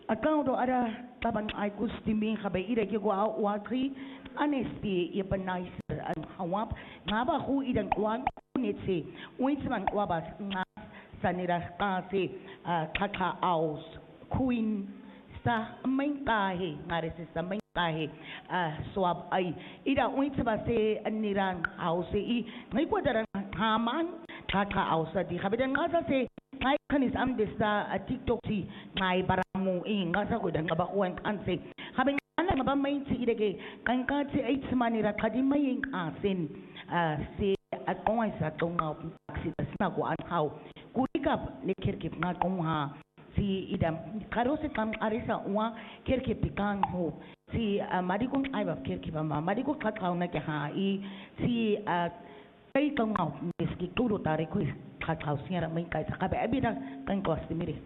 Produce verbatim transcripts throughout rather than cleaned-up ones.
Atau do ada taban ay kustimi kabay ida kiko watri anesti ipanizer ang hawap nga ba ku idang kwang nitsi uitsman wabas nga sanira kasi kaka aus queen sa main tahi nga resi sa main tahi swab ay ida uitsba se anirang house i ngai kwadaran haman kaka aus di kabidan nga sa se ngai kanis am desa TikTok si ngai baramu ing nga sa ko dan kabakuan kanse habing ana nga ba main si idage kan ka si ay manira kadimaying asin si at kung ay sa tong si tasna ko an how kulikap ni kirkip nga kung ha si idam karo si kam arisa uwa kirkip pikang ho si madikong ay ba kirkip ma madikong katkaw na kya ha i si kay kang ngau miski turo tari ko katkaw siya may kay sa kabe abi na kan ko astimiri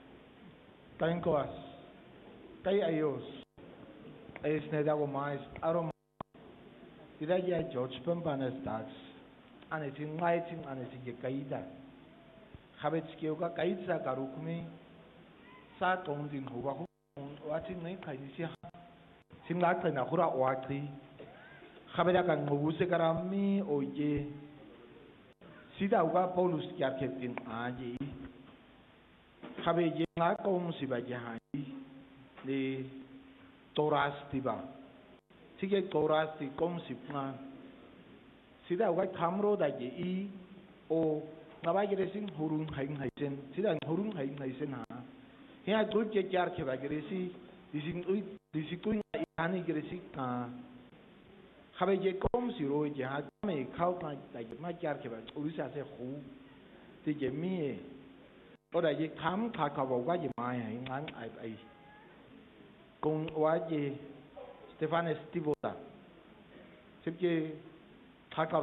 kan ko as kay ayos ayos na daw mais arom ida ya George Pampanas tax ane ting ngai ting ane ting kaida habet skiu ka kaida karukmi sa tong ding ho ba ho wa ting nei kai ni sia sim la kai na khura wa tri habeda kan ngobu se karami oye sida uga Paulus kya ketin aji habe je nga kom si ba jahai ni toras tiba sige toras ti kom si nga sida uga thamro da je i o ngaba gere sing hurung haing haisen sida hurung haing haisen ha ya group je kyar ke ba gere si dising ui disikuin ani gere si ka habe je kom si ro je ha me khau ka da je ma kyar ke ba urisa se khu ti je mi o da je kham kha ka ba je mai hai ngang ai ai kong wa je Stefano Stivola sip je kha ka